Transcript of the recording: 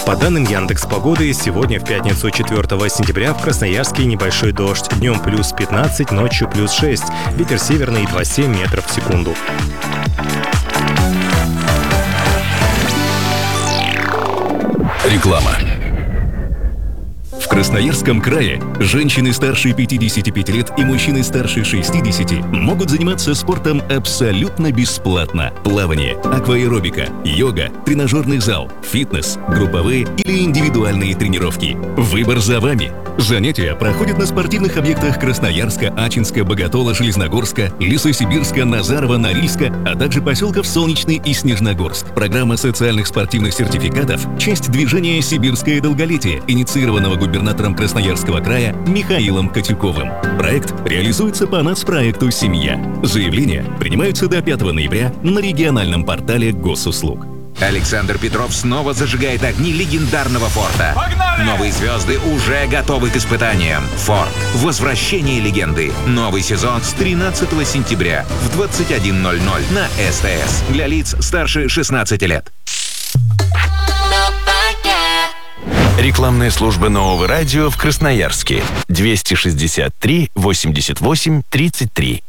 По данным Яндекс.Погоды, сегодня в пятницу 4 сентября в Красноярске небольшой дождь. Днем плюс 15, ночью плюс 6. Ветер северный 2,7 метров в секунду. Реклама. В Красноярском крае женщины старше 55 лет и мужчины старше 60 могут заниматься спортом абсолютно бесплатно. Плавание, акваэробика, йога, тренажерный зал, фитнес, групповые или индивидуальные тренировки. Выбор за вами. Занятия проходят на спортивных объектах Красноярска, Ачинска, Боготола, Железногорска, Лесосибирска, Назарова, Норильска, а также поселков Солнечный и Снежногорск. Программа социальных спортивных сертификатов – часть движения «Сибирское долголетие», инициированного губернатором Красноярского края Михаилом Котюковым. Проект реализуется по нацпроекту «Семья». Заявления принимаются до 5 ноября на региональном портале Госуслуг. Александр Петров снова зажигает огни легендарного Форда. Погнали! Новые звезды уже готовы к испытаниям. Форд. Возвращение легенды. Новый сезон с 13 сентября в 21:00 на СТС. Для лиц старше 16 лет. Рекламная служба Нового радио в Красноярске. 263 88 33.